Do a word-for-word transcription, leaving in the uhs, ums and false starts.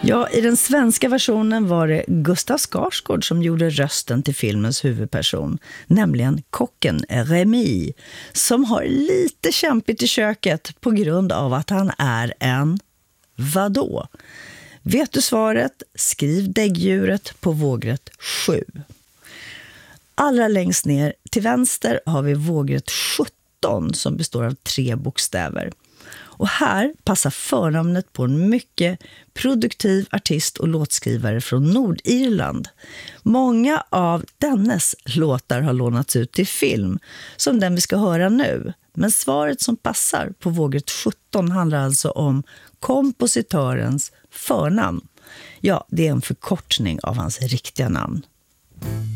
Ja, i den svenska versionen var det Gustav Skarsgård som gjorde rösten till filmens huvudperson, nämligen kocken Remy, som har lite kämpigt i köket på grund av att han är en vadå? Vet du svaret? Skriv däggdjuret på vågrätt sju. Allra längst ner till vänster har vi vågrätt sjutton som består av tre bokstäver. Och här passar förnamnet på en mycket produktiv artist och låtskrivare från Nordirland. Många av dennes låtar har lånats ut till film, som den vi ska höra nu. Men svaret som passar på vågrätt sjutton handlar alltså om kompositörens förnamn. Ja, det är en förkortning av hans riktiga namn.